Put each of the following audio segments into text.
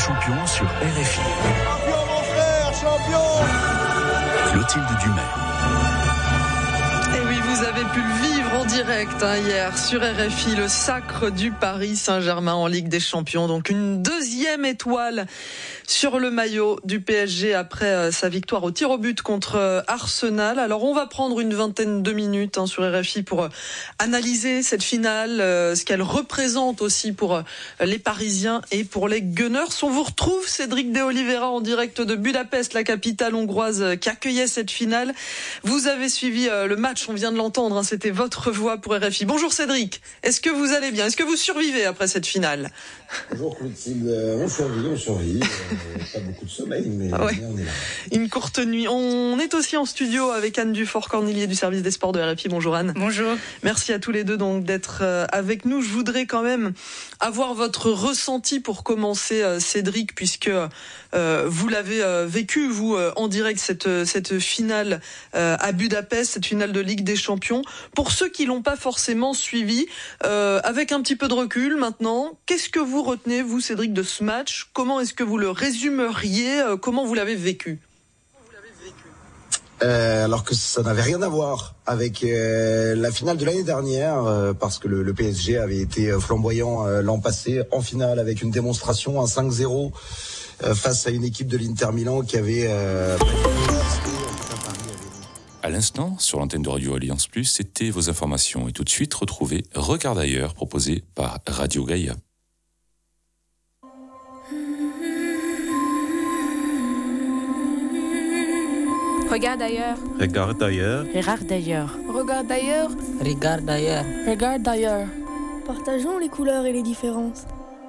champions sur RFI. Champion mon frère, champion. Clotilde Dumais. Et oui, vous avez pu le vivre en direct hier sur RFI, le sacre du Paris Saint-Germain en Ligue des Champions. Donc une deuxième étoile sur le maillot du PSG après sa victoire au tir au but contre Arsenal. Alors on va prendre une vingtaine de minutes sur RFI pour analyser cette finale, ce qu'elle représente aussi pour les Parisiens et pour les Gunners. On vous retrouve Cédric de Oliveira en direct de Budapest, la capitale hongroise qui accueillait cette finale. Vous avez suivi le match, on vient de l'entendre, c'était votre voix pour RFI. Bonjour Cédric, est-ce que vous allez bien? Est-ce que vous survivez après cette finale? Bonjour Clotilde, on survit. Pas beaucoup de sommeil, mais on est là. Une courte nuit. On est aussi en studio avec Anne Dufort-Cornillier du service des sports de RFI. Bonjour Anne. Bonjour. Merci à tous les deux donc d'être avec nous. Je voudrais quand même avoir votre ressenti pour commencer, Cédric, puisque vous l'avez vécu, vous, en direct, cette finale à Budapest, cette finale de Ligue des Champions. Pour ceux qui l'ont pas forcément suivi, avec un petit peu de recul maintenant, qu'est-ce que vous retenez, vous, Cédric, de ce match? Comment est-ce que vous le résumeriez? Comment vous l'avez vécu? Alors que ça n'avait rien à voir avec la finale de l'année dernière, parce que le PSG avait été flamboyant l'an passé en finale avec une démonstration, un 5-0 face à une équipe de l'Inter Milan qui avait... À l'instant, sur l'antenne de Radio Alliance Plus, c'était vos informations. Et tout de suite, retrouvez Regarde ailleurs, proposé par Radio Gaïa. Regarde ailleurs. Regarde ailleurs. Regarde ailleurs. Regarde ailleurs. Regarde ailleurs. Regarde ailleurs. Partageons les couleurs et les différences.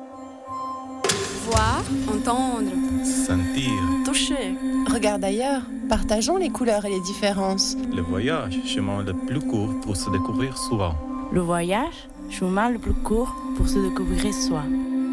Voir, entendre, sentir, toucher. Regarde ailleurs. Partageons les couleurs et les différences. Le voyage, chemin le plus court pour se découvrir soi. Le voyage, chemin le plus court pour se découvrir soi.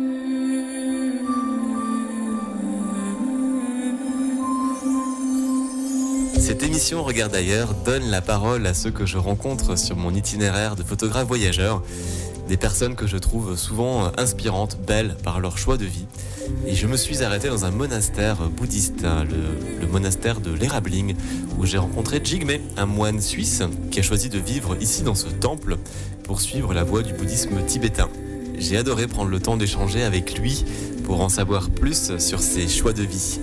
Cette émission Regarde ailleurs donne la parole à ceux que je rencontre sur mon itinéraire de photographe voyageur. Des personnes que je trouve souvent inspirantes, belles par leur choix de vie. Et je me suis arrêté dans un monastère bouddhiste, le monastère de l'Érabling, où j'ai rencontré Jigme, un moine suisse qui a choisi de vivre ici dans ce temple pour suivre la voie du bouddhisme tibétain. J'ai adoré prendre le temps d'échanger avec lui pour en savoir plus sur ses choix de vie.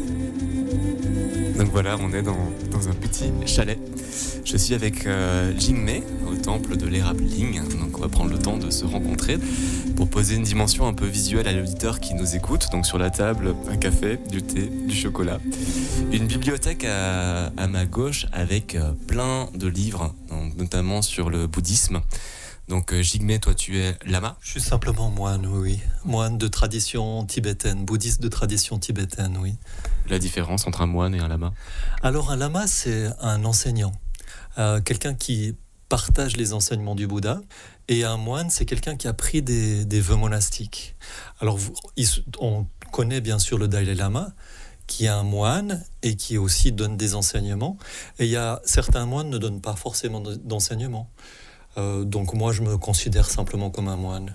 Donc voilà, on est dans un petit chalet. Je suis avec Jigme au temple de l'Érabling. Donc on va prendre le temps de se rencontrer pour poser une dimension un peu visuelle à l'auditeur qui nous écoute. Donc sur la table, un café, du thé, du chocolat. Une bibliothèque à ma gauche avec plein de livres, donc notamment sur le bouddhisme. Donc Jigme, toi tu es lama? Je suis simplement moine, oui. Moine de tradition tibétaine, bouddhiste de tradition tibétaine, oui. La différence entre un moine et un lama? Alors un lama, c'est un enseignant, quelqu'un qui partage les enseignements du Bouddha, et un moine, c'est quelqu'un qui a pris des vœux monastiques. Alors on connaît bien sûr le Dalai Lama, qui est un moine et qui aussi donne des enseignements, et il y a certains moines ne donnent pas forcément d'enseignements. Donc moi je me considère simplement comme un moine.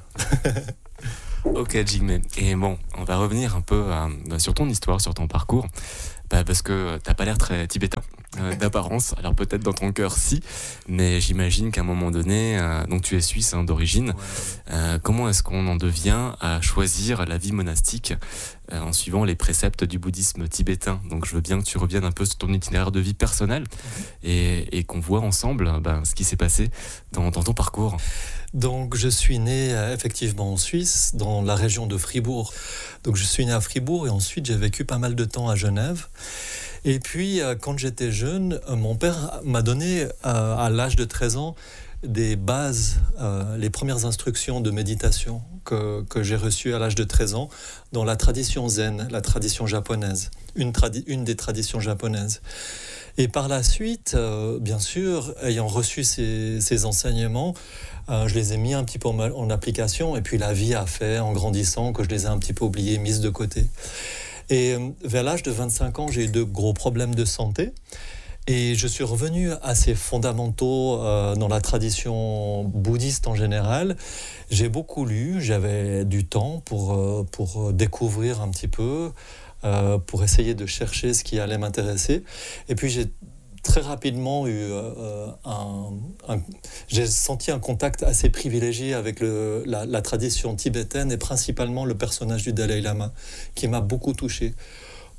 Ok Jigme, et bon, on va revenir un peu sur ton histoire, sur ton parcours, parce que t'as pas l'air très tibétain d'apparence, alors peut-être dans ton cœur si, mais j'imagine qu'à un moment donné, donc tu es suisse d'origine, comment est-ce qu'on en devient à choisir la vie monastique en suivant les préceptes du bouddhisme tibétain? Donc je veux bien que tu reviennes un peu sur ton itinéraire de vie personnel et qu'on voit ensemble ce qui s'est passé dans ton parcours. Donc je suis né effectivement en Suisse, dans la région de Fribourg. Donc je suis né à Fribourg et ensuite j'ai vécu pas mal de temps à Genève. Et puis quand j'étais jeune, mon père m'a donné à l'âge de 13 ans des bases, les premières instructions de méditation que j'ai reçues à l'âge de 13 ans dans la tradition zen, la tradition japonaise, une des traditions japonaises. Et par la suite, bien sûr, ayant reçu ces enseignements, je les ai mis un petit peu en application, et puis la vie a fait, en grandissant, que je les ai un petit peu oubliés, mises de côté. Et vers l'âge de 25 ans, j'ai eu de gros problèmes de santé. Et je suis revenu à ces fondamentaux dans la tradition bouddhiste en général. J'ai beaucoup lu, j'avais du temps pour découvrir un petit peu, pour essayer de chercher ce qui allait m'intéresser. Et puis j'ai très rapidement j'ai senti un contact assez privilégié avec la tradition tibétaine et principalement le personnage du Dalai Lama qui m'a beaucoup touché. Pourquoi ?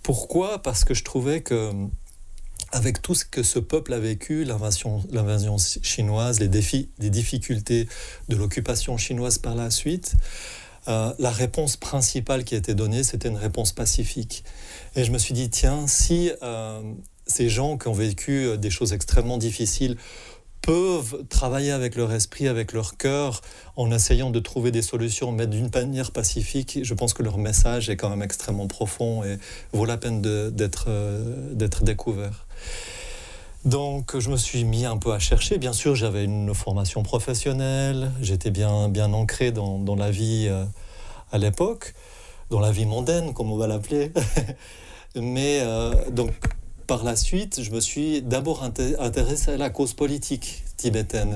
Parce que je trouvais que avec tout ce que ce peuple a vécu, l'invasion chinoise, les difficultés de l'occupation chinoise par la suite, la réponse principale qui a été donnée, c'était une réponse pacifique. Et je me suis dit, tiens, si ces gens qui ont vécu des choses extrêmement difficiles peuvent travailler avec leur esprit, avec leur cœur, en essayant de trouver des solutions, mais d'une manière pacifique, je pense que leur message est quand même extrêmement profond et vaut la peine d'être découvert. Donc je me suis mis un peu à chercher. Bien sûr, j'avais une formation professionnelle, j'étais bien ancré dans la vie à l'époque, dans la vie mondaine, comme on va l'appeler. Mais donc par la suite, je me suis d'abord intéressé à la cause politique tibétaine.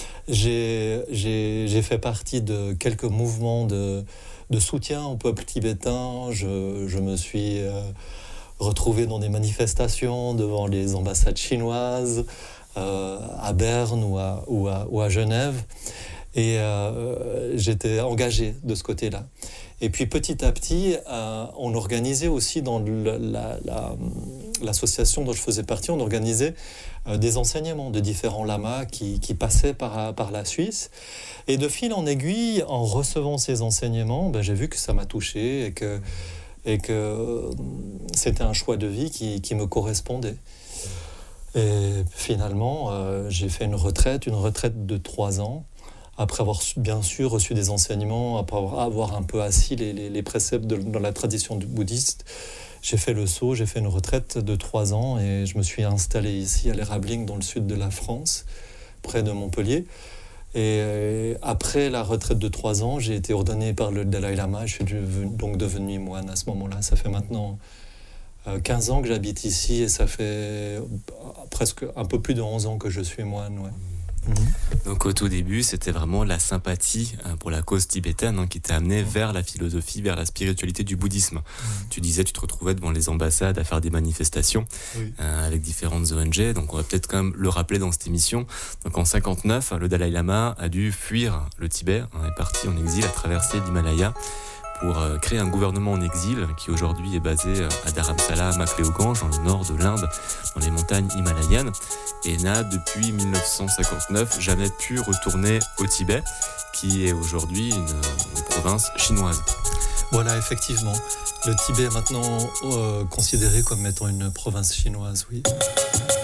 J'ai fait partie de quelques mouvements de soutien au peuple tibétain. Je me suis retrouvé dans des manifestations devant les ambassades chinoises, à Berne ou à Genève. Et j'étais engagé de ce côté-là. Et puis petit à petit, on organisait aussi dans l'association dont je faisais partie, on organisait des enseignements de différents lamas qui passaient par la Suisse. Et de fil en aiguille, en recevant ces enseignements, j'ai vu que ça m'a touché et que c'était un choix de vie qui me correspondait. Et finalement, j'ai fait une retraite de 3 ans. Après avoir bien sûr reçu des enseignements, après avoir un peu assis les préceptes dans la tradition bouddhiste, j'ai fait le saut, j'ai fait une retraite de 3 ans et je me suis installé ici à l'Érabling, dans le sud de la France, près de Montpellier. Et après la retraite de 3 ans, j'ai été ordonné par le Dalai Lama. Je suis donc devenu moine à ce moment-là. Ça fait maintenant 15 ans que j'habite ici et ça fait presque un peu plus de 11 ans que je suis moine, ouais. Donc au tout début, c'était vraiment la sympathie pour la cause tibétaine qui t'a amené vers la philosophie, vers la spiritualité du bouddhisme. Tu disais, tu te retrouvais devant les ambassades à faire des manifestations avec différentes ONG. Donc on va peut-être quand même le rappeler dans cette émission. Donc en 59, le Dalai Lama a dû fuir le Tibet, est parti en exil, a traversé l'Himalaya pour créer un gouvernement en exil qui aujourd'hui est basé à Dharamsala, à Makleoganj, dans le nord de l'Inde, dans les montagnes himalayennes, et n'a depuis 1959 jamais pu retourner au Tibet, qui est aujourd'hui une province chinoise. Voilà, effectivement. Le Tibet est maintenant considéré comme étant une province chinoise, oui.